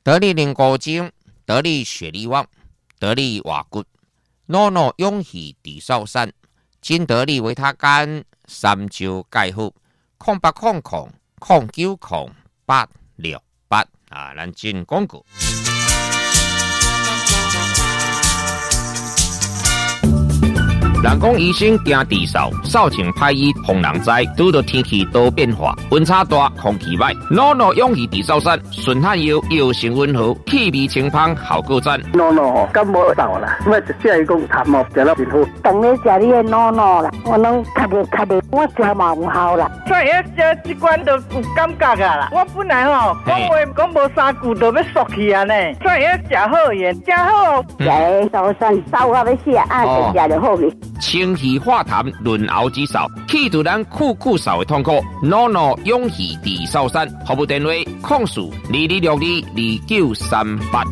得力灵骨精，得力血力旺，得力瓦骨，诺诺永喜地少山，金得力维他干，三焦钙护，0800090868啊，咱进广告。人讲医生惊治扫，扫清歹医防人灾。拄到天气多变化，温差大，空气歹，诺诺永义治扫山，顺汗药药性温和，气味清芳，效果赞。 诺诺感冒扫啦，我一只伊讲痰毛食了真好。 当咧食你的诺诺啦，我拢较袂，我食嘛有效啦。 所以食这罐就有感觉啊啦。我本来讲话讲无3句就要缩去啊呢。所以食好盐，食好。 食扫山扫到要死啊，就食就好去。 清气化痰，润喉止扫，去除咱酷扫的痛苦。诺诺永喜治扫山，服务电话：0422622938。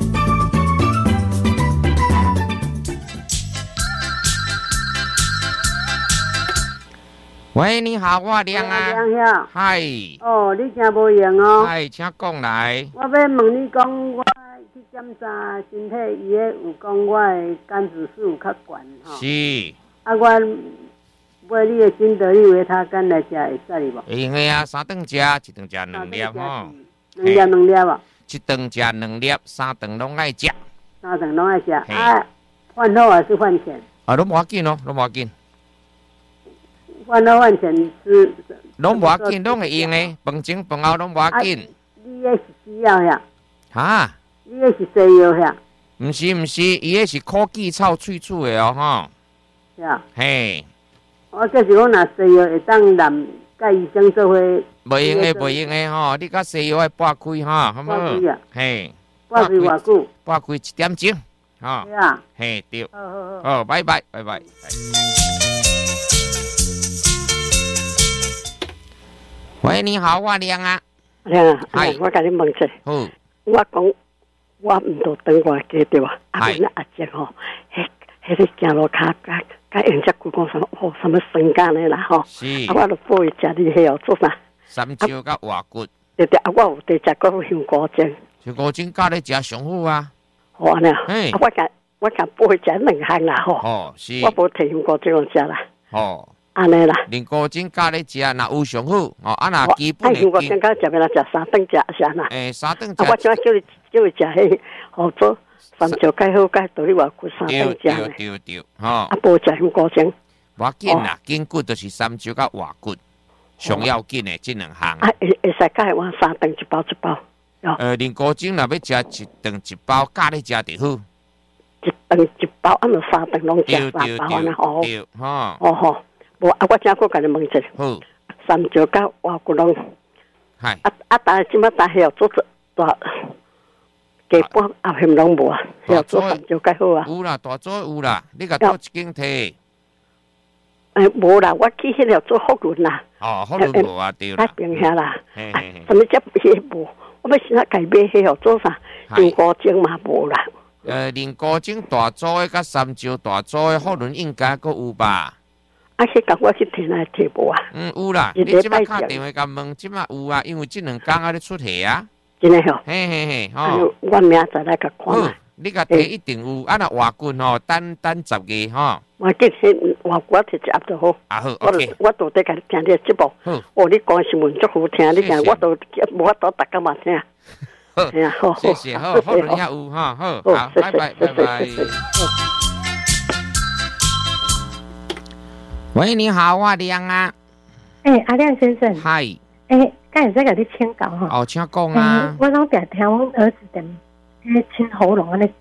喂，你好，我亮啊。 亮嗨。 哦，你真无用哦。 嗨，请讲来。 我要问你讲，我去检查身体，伊个有讲我的肝指数较悬吼。 是。 啊，我买你的金得力维他干来食会使哩无？ 会用的啊，3顿食，1顿食2粒吼。 2粒啊？ 一顿食2粒，3顿拢爱食。 3顿拢爱食。啊，换好还是换钱？ 啊，拢无要紧哦，拢无要紧。 换好换钱是？ 拢无要紧，拢会用的，饭前饭后拢无要紧。 你个是西药呀？ 哈？ 你个是西药呀？ 毋是，伊个是苦杞草萃取的哦，吼。 是啊。 嘿。 我就是讲，若西药会当男甲医生做伙。 袂用的，袂用的吼，你甲西药爱拨开吼，好无？ 拨开啊。 嘿。 拨开偌久？ 拨开1点钟，吼。 对啊。 嘿，对。 好， 拜拜。喂，你好，我亮啊。 亮啊，我甲你问者。 好。 我讲，我毋着等外家对吧？啊，阮阿姐吼，迄个行路骹甲用只句讲什么什么生肝的啦吼。 是。 啊，我著报伊食你迄哦做啥？ 三焦甲瓦骨。 对，啊，我有伫食过香菇精。 香菇精教你食上好啊。 好啊，啊，我甲报伊食2项啦吼。 哦，是。 我无摕香菇精食啦。 哦。 安尼啦， 灵菇精教你食，若有上好哦。啊，若基本的。 香菇精教食要来食3顿食啥啦？ 3顿食。 啊，我怎叫你食迄好做三焦钙好钙，到你话骨3顿食咧。 对，吼。 啊，无食香菇精。 无要紧啦，筋骨就是三焦甲瓦骨，上要紧的这2项。 啊，会使教我3顿一包。 灵菇精若要食1顿1包，教你食就好。 1顿1包，啊，就3顿拢食3包啦，吼。 对，吼。 哦。无啊，我正搁甲你问者。 好。 三焦甲瓦骨拢。 系。 但系即摆大晓做大，基本后面拢无啊。晓做三焦甲好啊。 有啦，大做有啦，你甲倒一斤摕。 无啦，我去迄条做福润啦。 哦，福润无啊，对啦。 太平遐啦。 什么只迄无？我要先改买迄哦做啥？香菇精嘛无啦。 灵菇精大做的甲三焦大做的福润应该阁有吧？ 啊，迄个我去摕来摕无啊？ 有啦，你即摆敲电话甲问，即摆有啊，因为这2天啊咧出货啊。 真诶吼。 嘿，吼。 我明仔载来甲看啦。 你甲摕一定有，啊那瓦骨吼，等10月吼。 我记迄瓦骨摕一盒就好。 啊好 ，OK。 我都得甲你听你节目。哦，你讲新闻足好听，你听我都无法度逐工嘛听。 好，谢谢，好，福润遐有哈，好，拜拜。喂，你好，我亮啊。 阿亮先生。 嗨。 刚才在甲你请教哈。 哦，请讲啊。 我拢常听阮儿子点，清喉咙安尼